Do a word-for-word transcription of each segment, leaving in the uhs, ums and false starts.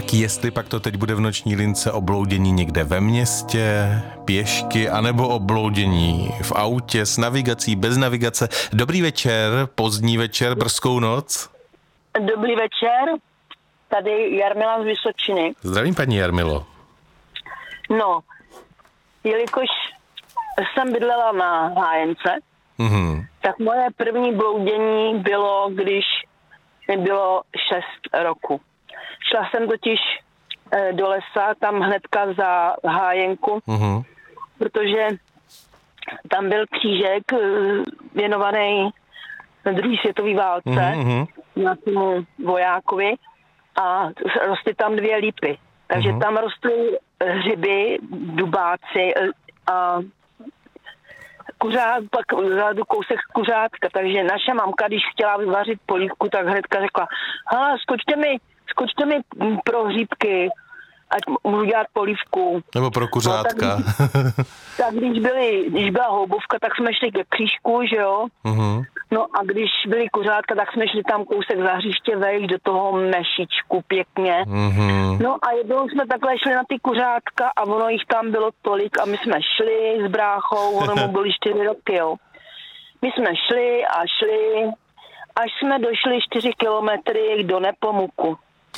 jestli pak to teď bude v noční lince obloudění někde ve městě, pěšky, anebo obloudění v autě s navigací, bez navigace. Dobrý večer, pozdní večer, brzkou noc. Dobrý večer, tady Jarmila z Vysočiny. Zdravím, paní Jarmilo. No, jelikož jsem bydlela na Hájence, mm-hmm. tak moje první bloudění bylo, když mi bylo šest roku. Šla jsem totiž e, do lesa, tam hnedka za Hájenku, mm-hmm. protože tam byl křížek e, věnovaný druhé světové válce, mm-hmm. nějakému vojákovi, a rostly tam dvě lípy. Takže mm-hmm. tam rostly hřiby, dubáci a kuřát, pak vzadu kousek kuřátka, takže naše mamka, když chtěla vyvařit polívku, tak hnedka řekla, hele, skočte mi, skočte mi pro hříbky, ať můžu dělat polívku. Nebo pro kuřátka. No, tak, tak když, byly, když byla houbovka, tak jsme šli ke křížku, že jo? Uh-huh. No a když byly kuřátka, tak jsme šli tam kousek za hřiště vejš do toho mešičku pěkně. Uh-huh. No a jednou jsme takhle šli na ty kuřátka a ono jich tam bylo tolik a my jsme šli s bráchou, ono mu byly čtyři roky, jo. My jsme šli a šli, až jsme došli čtyři kilometry do Nepomuku.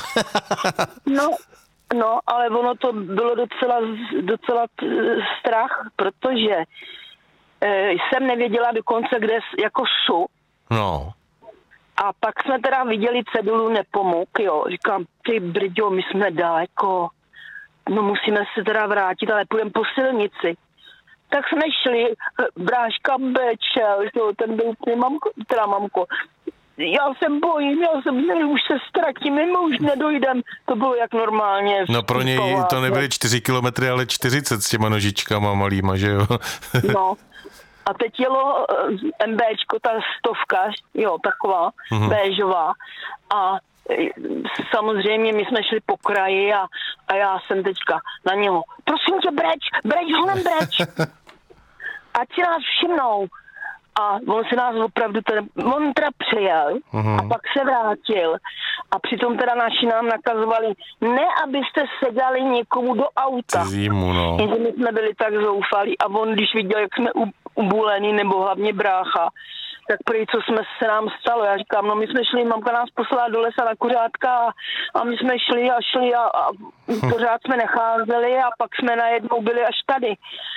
No, No, ale ono to bylo docela, docela strach, protože e, jsem nevěděla dokonce, kde jako jsou. No. A pak jsme teda viděli cedulu Nepomuk, jo. Říkám, ty brďo, my jsme daleko, no musíme se teda vrátit, ale půjdeme po silnici. Tak jsme šli, bráška Bečel, jo, ten byl úplně mamko, teda mamko. Já se bojím, já jsem, že už se ztratím, my už nedojdem. To bylo jak normálně. No pro něj to nebyly čtyři kilometry, ale čtyřicet s těma nožičkama malýma, že jo? No. A teď jelo MBčko, ta stovka, jo, taková, mm-hmm. béžová. A samozřejmě my jsme šli po kraji a, a já jsem teďka na něho, prosím tě, breč, breč, honem breč. Ať si nás všimnou. A on se nás opravdu, teda, on teda přijel uh-huh. a pak se vrátil a přitom teda naši nám nakazovali, ne abyste sedali někomu do auta. Zimu, no. Jenže my jsme byli tak zoufalí a on, když viděl, jak jsme ubulení, nebo hlavně brácha, tak prý, co jsme se nám stalo. Já říkám, no my jsme šli, mamka nás poslala do lesa na kuřátka a, a my jsme šli a šli a, a pořád jsme necházeli a pak jsme najednou byli až tady.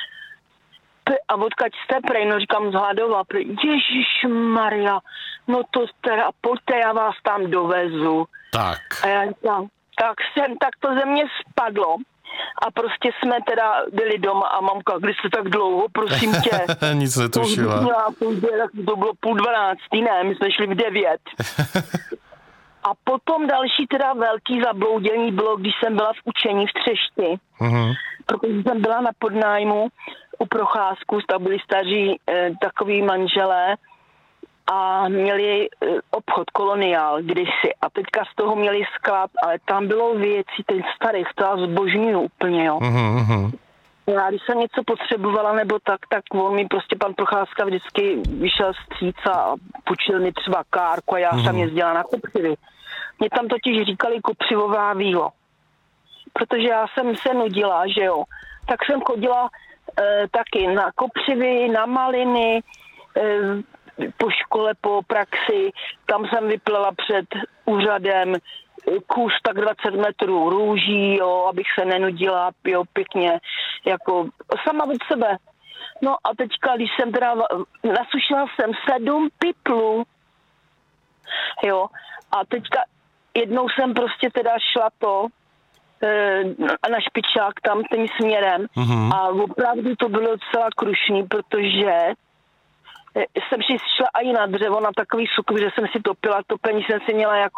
A odkaď jste prej, no říkám z Hladova, Ježišmarja, no to teda, pojďte, já vás tam dovezu. Tak. A já říkám, tak jsem, tak to ze mě spadlo a prostě jsme teda byli doma a mamka, kdy jste tak dlouho, prosím tě. Nic netušila. To, to bylo půl dvanáctý, ne, my jsme šli v devět. A potom další teda velký zabloudění bylo, když jsem byla v učení v Třešti, uh-huh. protože jsem byla na podnájmu u Procházku, tam byli staří eh, takový manželé a měli eh, obchod Koloniál kdysi a teďka z toho měli sklad, ale tam bylo věcí, ten starých, to já zbožňuju úplně, jo. Uh-huh. Já když jsem něco potřebovala nebo tak, tak on mi prostě pan Procházka vždycky vyšel stříc a půjčil mi třeba kárku a já uh-huh. jsem jezdila na kopřivy. Mě tam totiž říkali kopřivová vílo, protože já jsem se nudila, že jo, tak jsem chodila E, taky na kopřivy, na maliny, e, po škole, po praxi, tam jsem vyplela před úřadem kus tak dvacet metrů růží, jo, abych se nenudila, jo, pěkně, jako sama od sebe. No a teďka, když jsem teda, nasušila jsem sedm piplů, jo, a teďka jednou jsem prostě teda šla to, na špičák tam tím směrem uh-huh. a opravdu to bylo docela krušný, protože jsem si šla i na dřevo, na takový sukv, že jsem si topila, topení jsem si měla jako